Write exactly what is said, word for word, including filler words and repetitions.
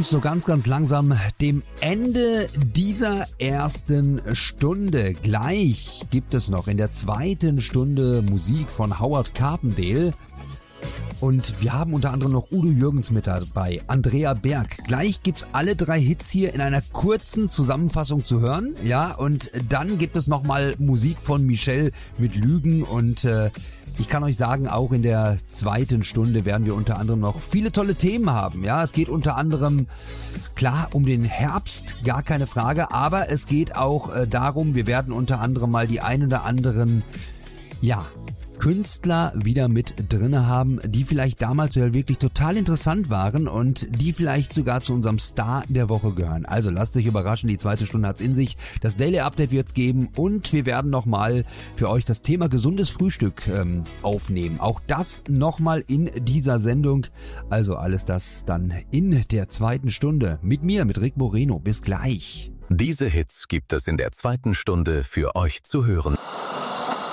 uns so ganz, ganz langsam dem Ende dieser ersten Stunde. Gleich gibt es noch in der zweiten Stunde Musik von Howard Carpendale. Und wir haben unter anderem noch Udo Jürgens mit dabei, Andrea Berg. Gleich gibt's alle drei Hits hier in einer kurzen Zusammenfassung zu hören. Ja, und dann gibt es nochmal Musik von Michelle mit Lügen. Und äh, ich kann euch sagen, auch in der zweiten Stunde werden wir unter anderem noch viele tolle Themen haben. Ja, es geht unter anderem, klar, um den Herbst, gar keine Frage. Aber es geht auch äh, darum, wir werden unter anderem mal die ein oder anderen, ja, Künstler wieder mit drinne haben, die vielleicht damals ja wirklich total interessant waren und die vielleicht sogar zu unserem Star der Woche gehören. Also lasst euch überraschen, die zweite Stunde hat's in sich. Das Daily Update wird's geben und wir werden nochmal für euch das Thema gesundes Frühstück ähm, aufnehmen. Auch das nochmal in dieser Sendung. Also alles das dann in der zweiten Stunde mit mir, mit Rick Moreno. Bis gleich. Diese Hits gibt es in der zweiten Stunde für euch zu hören.